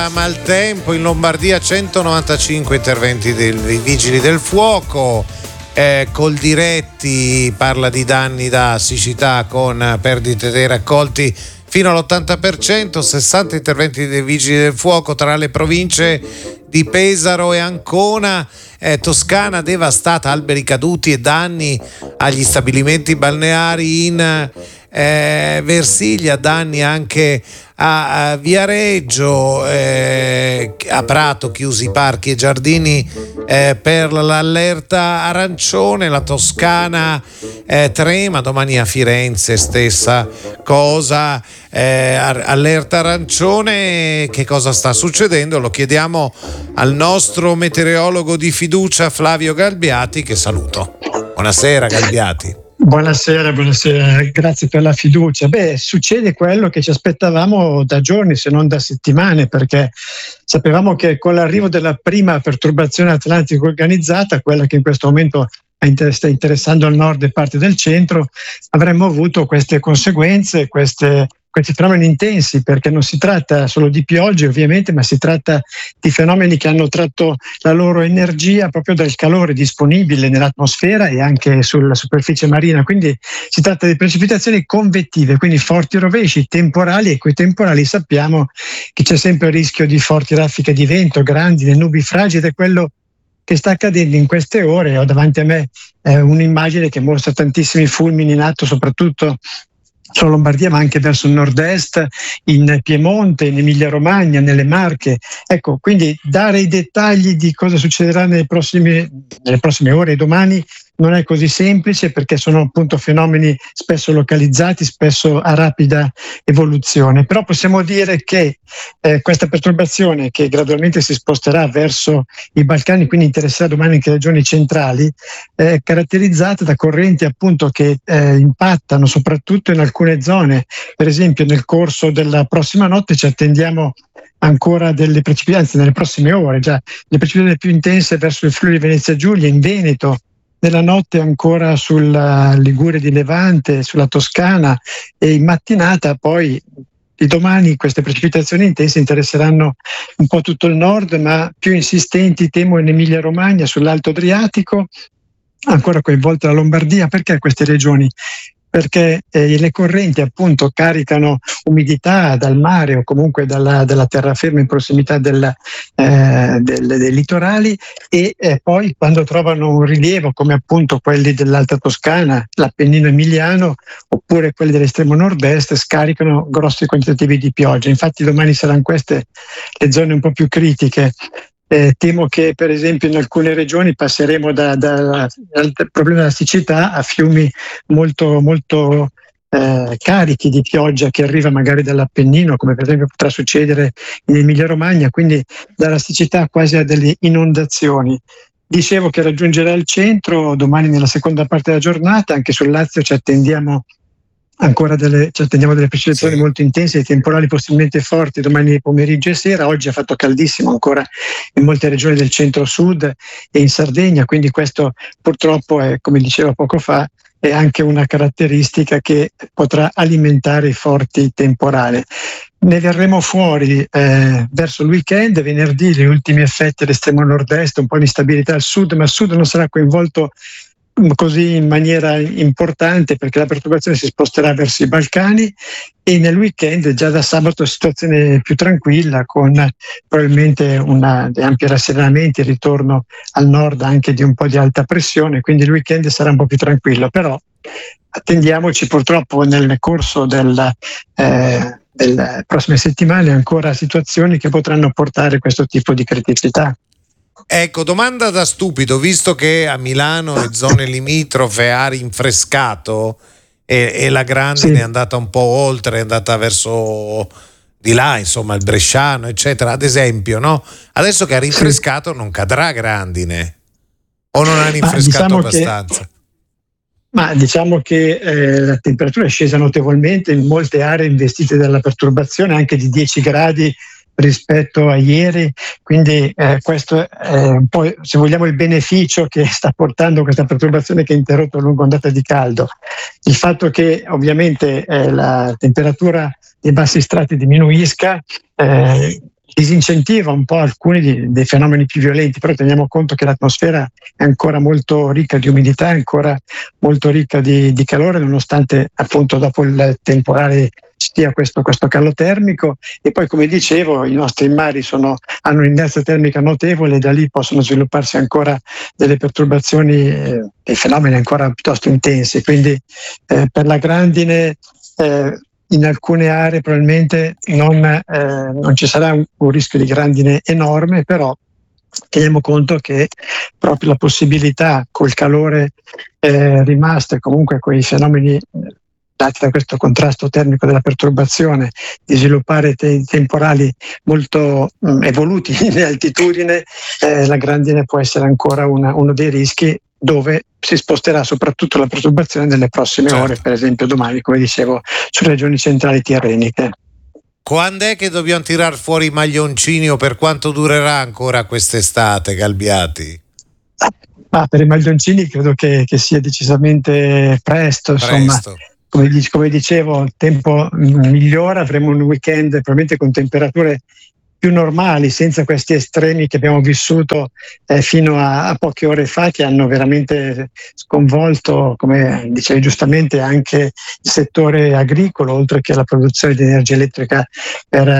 Maltempo in Lombardia, 195 interventi dei vigili del fuoco. Coldiretti parla di danni da siccità con perdite dei raccolti fino all'80%, 60 interventi dei vigili del fuoco tra le province di Pesaro e Ancona. Toscana devastata, alberi caduti e danni agli stabilimenti balneari in Versilia, danni anche a Viareggio, a Prato chiusi parchi e giardini per l'allerta arancione. La Toscana trema, domani a Firenze stessa cosa, allerta arancione. Che cosa sta succedendo? Lo chiediamo al nostro meteorologo di fiducia Flavio Galbiati, che saluto. Buonasera Galbiati. Buonasera, grazie per la fiducia. Succede quello che ci aspettavamo da giorni, se non da settimane, perché sapevamo che con l'arrivo della prima perturbazione atlantica organizzata, quella che in questo momento sta interessando il nord e parte del centro, avremmo avuto queste conseguenze, questi fenomeni intensi, perché non si tratta solo di piogge ovviamente, ma si tratta di fenomeni che hanno tratto la loro energia proprio dal calore disponibile nell'atmosfera e anche sulla superficie marina. Quindi si tratta di precipitazioni convettive, quindi forti rovesci temporali, e coi temporali sappiamo che c'è sempre il rischio di forti raffiche di vento, grandine, nubi fragili, ed è quello che sta accadendo in queste ore. Ho davanti a me un'immagine che mostra tantissimi fulmini in atto, soprattutto sulla Lombardia, ma anche verso il nord-est, in Piemonte, in Emilia-Romagna, nelle Marche. Ecco, quindi dare i dettagli di cosa succederà nelle prossime ore e domani non è così semplice, perché sono appunto fenomeni spesso localizzati, spesso a rapida evoluzione. Però possiamo dire che questa perturbazione, che gradualmente si sposterà verso i Balcani, quindi interesserà domani anche le regioni centrali, è caratterizzata da correnti appunto che impattano soprattutto in alcune zone. Per esempio nel corso della prossima notte ci attendiamo ancora delle precipitazioni, nelle prossime ore già le precipitazioni più intense verso il Friuli Venezia Giulia, in Veneto, nella notte ancora sulla Liguria di Levante, sulla Toscana, e in mattinata poi di domani queste precipitazioni intense interesseranno un po' tutto il nord, ma più insistenti temo in Emilia Romagna, sull'Alto Adriatico, ancora coinvolta la Lombardia. Perché queste regioni? Perché le correnti appunto caricano umidità dal mare o comunque dalla terraferma in prossimità dei litorali, e poi quando trovano un rilievo, come appunto quelli dell'Alta Toscana, l'Appennino emiliano oppure quelli dell'estremo nord-est, scaricano grossi quantitativi di pioggia. Infatti domani saranno queste le zone un po' più critiche. Temo che per esempio in alcune regioni passeremo dal problema della siccità a fiumi molto, molto carichi di pioggia che arriva magari dall'Appennino, come per esempio potrà succedere in Emilia Romagna, quindi dalla siccità quasi a delle inondazioni. Dicevo che raggiungerà il centro domani nella seconda parte della giornata. Anche sul Lazio ci attendiamo delle precipitazioni molto intense e temporali possibilmente forti domani pomeriggio e sera. Oggi ha fatto caldissimo ancora in molte regioni del centro-sud e in Sardegna, quindi questo purtroppo è, come dicevo poco fa, è anche una caratteristica che potrà alimentare i forti temporali. Ne verremo fuori verso il weekend, venerdì, gli ultimi effetti all'estremo nord-est, un po' di instabilità al sud, ma il sud non sarà coinvolto così in maniera importante, perché la perturbazione si sposterà verso i Balcani, e nel weekend già da sabato situazione più tranquilla, con probabilmente di ampi rasserenamenti, il ritorno al nord anche di un po' di alta pressione, quindi il weekend sarà un po' più tranquillo. Però attendiamoci purtroppo nel corso delle prossime settimane ancora situazioni che potranno portare questo tipo di criticità. Ecco, domanda da stupido, visto che a Milano e zone limitrofe ha rinfrescato e la grandine è andata un po' oltre, è andata verso di là, insomma il bresciano eccetera, ad esempio, no? Adesso che ha rinfrescato non cadrà grandine, o non ha rinfrescato abbastanza? Diciamo che la temperatura è scesa notevolmente in molte aree investite dalla perturbazione, anche di 10 gradi rispetto a ieri, quindi questo è un po', se vogliamo, il beneficio che sta portando questa perturbazione che ha interrotto la lunga ondata di caldo. Il fatto che ovviamente la temperatura dei bassi strati diminuisca disincentiva un po' alcuni dei fenomeni più violenti, però teniamo conto che l'atmosfera è ancora molto ricca di umidità, è ancora molto ricca di calore, nonostante appunto dopo il temporale sia questo calo termico. E poi, come dicevo, i nostri mari hanno un'inerzia termica notevole, e da lì possono svilupparsi ancora delle perturbazioni e fenomeni ancora piuttosto intensi. Quindi per la grandine in alcune aree probabilmente non ci sarà un rischio di grandine enorme, però teniamo conto che proprio la possibilità col calore rimasto e comunque quei fenomeni dati da questo contrasto termico della perturbazione di sviluppare temporali molto evoluti in altitudine, la grandine può essere ancora uno dei rischi, dove si sposterà soprattutto la perturbazione nelle prossime ore, per esempio domani, come dicevo, sulle regioni centrali tirreniche. Quando è che dobbiamo tirar fuori i maglioncini, o per quanto durerà ancora quest'estate, Galbiati? Per i maglioncini credo che sia decisamente presto. Insomma, come dicevo, il tempo migliora, avremo un weekend probabilmente con temperature più normali, senza questi estremi che abbiamo vissuto fino a poche ore fa, che hanno veramente sconvolto, come dicevi giustamente, anche il settore agricolo, oltre che la produzione di energia elettrica per